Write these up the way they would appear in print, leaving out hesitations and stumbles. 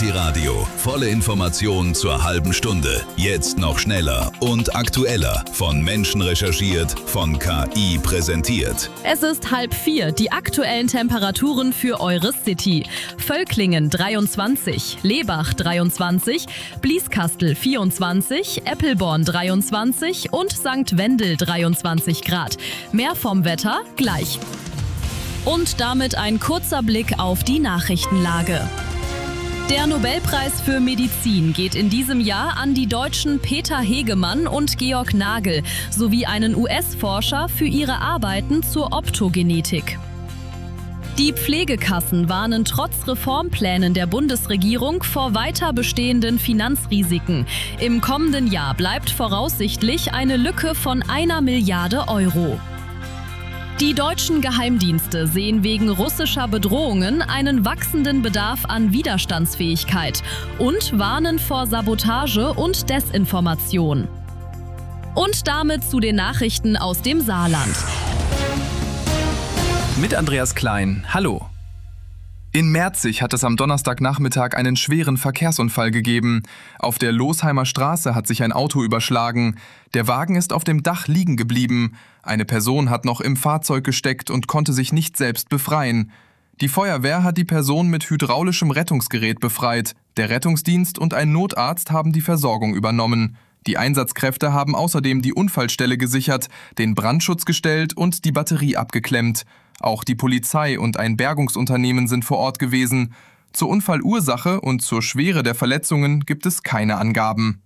Die Radio. Volle Information zur halben Stunde. Jetzt noch schneller und aktueller. Von Menschen recherchiert, von KI präsentiert. Es ist 3:30. Die aktuellen Temperaturen für eure City. Völklingen 23, Lebach 23, Blieskastel 24, Eppelborn 23 und St. Wendel 23 Grad. Mehr vom Wetter gleich. Und damit ein kurzer Blick auf die Nachrichtenlage. Der Nobelpreis für Medizin geht in diesem Jahr an die Deutschen Peter Hegemann und Georg Nagel sowie einen US-Forscher für ihre Arbeiten zur Optogenetik. Die Pflegekassen warnen trotz Reformplänen der Bundesregierung vor weiter bestehenden Finanzrisiken. Im kommenden Jahr bleibt voraussichtlich eine Lücke von 1 Milliarde Euro. Die deutschen Geheimdienste sehen wegen russischer Bedrohungen einen wachsenden Bedarf an Widerstandsfähigkeit und warnen vor Sabotage und Desinformation. Und damit zu den Nachrichten aus dem Saarland. Mit Andreas Klein. Hallo. In Merzig hat es am Donnerstagnachmittag einen schweren Verkehrsunfall gegeben. Auf der Losheimer Straße hat sich ein Auto überschlagen. Der Wagen ist auf dem Dach liegen geblieben. Eine Person hat noch im Fahrzeug gesteckt und konnte sich nicht selbst befreien. Die Feuerwehr hat die Person mit hydraulischem Rettungsgerät befreit. Der Rettungsdienst und ein Notarzt haben die Versorgung übernommen. Die Einsatzkräfte haben außerdem die Unfallstelle gesichert, den Brandschutz gestellt und die Batterie abgeklemmt. Auch die Polizei und ein Bergungsunternehmen sind vor Ort gewesen. Zur Unfallursache und zur Schwere der Verletzungen gibt es keine Angaben.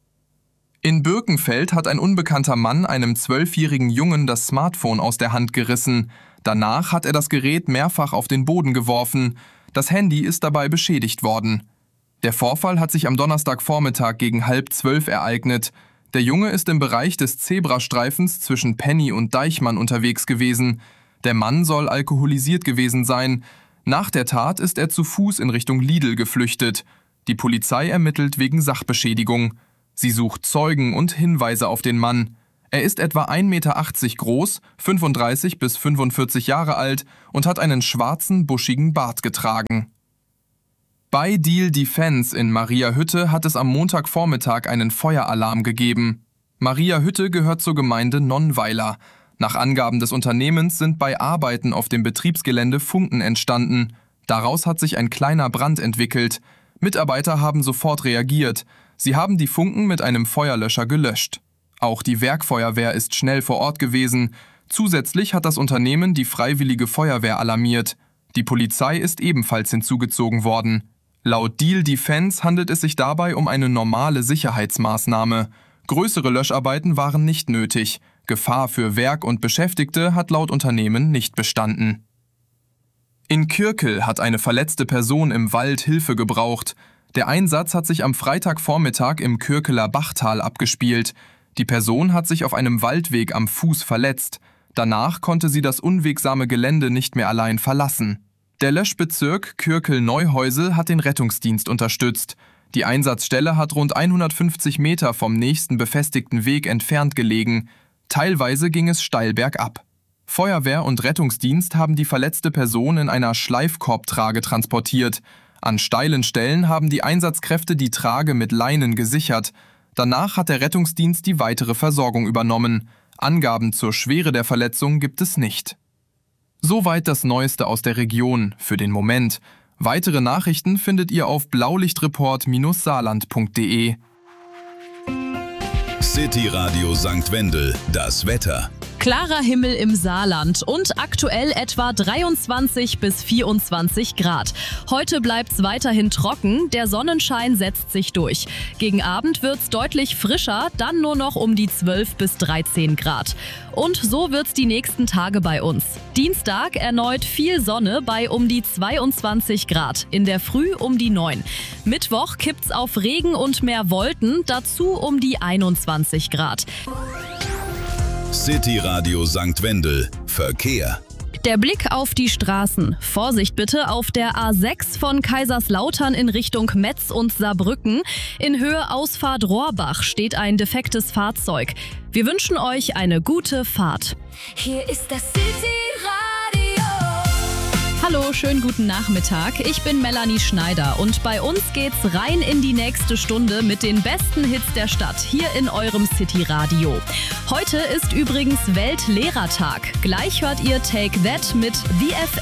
In Birkenfeld hat ein unbekannter Mann einem 12-jährigen Jungen das Smartphone aus der Hand gerissen. Danach hat er das Gerät mehrfach auf den Boden geworfen. Das Handy ist dabei beschädigt worden. Der Vorfall hat sich am Donnerstagvormittag gegen 11:30 ereignet. Der Junge ist im Bereich des Zebrastreifens zwischen Penny und Deichmann unterwegs gewesen. Der Mann soll alkoholisiert gewesen sein. Nach der Tat ist er zu Fuß in Richtung Lidl geflüchtet. Die Polizei ermittelt wegen Sachbeschädigung. Sie sucht Zeugen und Hinweise auf den Mann. Er ist etwa 1,80 Meter groß, 35 bis 45 Jahre alt und hat einen schwarzen, buschigen Bart getragen. Bei Deal Defense in Mariahütte hat es am Montagvormittag einen Feueralarm gegeben. Mariahütte gehört zur Gemeinde Nonnweiler. Nach Angaben des Unternehmens sind bei Arbeiten auf dem Betriebsgelände Funken entstanden. Daraus hat sich ein kleiner Brand entwickelt. Mitarbeiter haben sofort reagiert. Sie haben die Funken mit einem Feuerlöscher gelöscht. Auch die Werkfeuerwehr ist schnell vor Ort gewesen. Zusätzlich hat das Unternehmen die Freiwillige Feuerwehr alarmiert. Die Polizei ist ebenfalls hinzugezogen worden. Laut Deal Defense handelt es sich dabei um eine normale Sicherheitsmaßnahme. Größere Löscharbeiten waren nicht nötig. Gefahr für Werk und Beschäftigte hat laut Unternehmen nicht bestanden. In Kürkel hat eine verletzte Person im Wald Hilfe gebraucht. Der Einsatz hat sich am Freitagvormittag im Kürkeler Bachtal abgespielt. Die Person hat sich auf einem Waldweg am Fuß verletzt. Danach konnte sie das unwegsame Gelände nicht mehr allein verlassen. Der Löschbezirk Kürkel-Neuhäusel hat den Rettungsdienst unterstützt. Die Einsatzstelle hat rund 150 Meter vom nächsten befestigten Weg entfernt gelegen. Teilweise ging es steil bergab. Feuerwehr und Rettungsdienst haben die verletzte Person in einer Schleifkorbtrage transportiert. An steilen Stellen haben die Einsatzkräfte die Trage mit Leinen gesichert. Danach hat der Rettungsdienst die weitere Versorgung übernommen. Angaben zur Schwere der Verletzung gibt es nicht. Soweit das Neueste aus der Region, für den Moment. Weitere Nachrichten findet ihr auf blaulichtreport-saarland.de. City Radio St. Wendel, das Wetter. Klarer Himmel im Saarland und aktuell etwa 23 bis 24 Grad. Heute bleibt's weiterhin trocken, der Sonnenschein setzt sich durch. Gegen Abend wird's deutlich frischer, dann nur noch um die 12 bis 13 Grad. Und so wird's die nächsten Tage bei uns. Dienstag erneut viel Sonne bei um die 22 Grad, in der Früh um die 9. Mittwoch kippt's auf Regen und mehr Wolken, dazu um die 21 Grad. City Radio St. Wendel. Verkehr. Der Blick auf die Straßen. Vorsicht bitte auf der A6 von Kaiserslautern in Richtung Metz und Saarbrücken. In Höhe Ausfahrt Rohrbach steht ein defektes Fahrzeug. Wir wünschen euch eine gute Fahrt. Hier ist das City Radio. Hallo, schönen guten Nachmittag. Ich bin Melanie Schneider und bei uns geht's rein in die nächste Stunde mit den besten Hits der Stadt hier in eurem City Radio. Heute ist übrigens Weltlehrertag. Gleich hört ihr Take That mit The